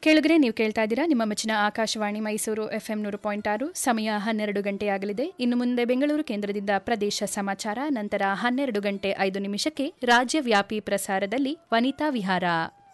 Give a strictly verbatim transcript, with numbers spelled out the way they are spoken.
ಕೇಳಿದ್ರೆ ನೀವು ಕೇಳ್ತಾ ಇದ್ದೀರಾ ನಿಮ್ಮ ಮೆಚ್ಚಿನ ಆಕಾಶವಾಣಿ ಮೈಸೂರು ಎಫ್ಎಂ ನೂರು ಪಾಯಿಂಟ್ ಆರು. ಸಮಯ ಹನ್ನೆರಡು ಗಂಟೆಯಾಗಲಿದೆ. ಇನ್ನು ಮುಂದೆ ಬೆಂಗಳೂರು ಕೇಂದ್ರದಿಂದ ಪ್ರದೇಶ ಸಮಾಚಾರ, ನಂತರ ಹನ್ನೆರಡು ಗಂಟೆ ಐದು ನಿಮಿಷಕ್ಕೆ ರಾಜ್ಯವ್ಯಾಪಿ ಪ್ರಸಾರದಲ್ಲಿ ವನಿತಾ ವಿಹಾರ.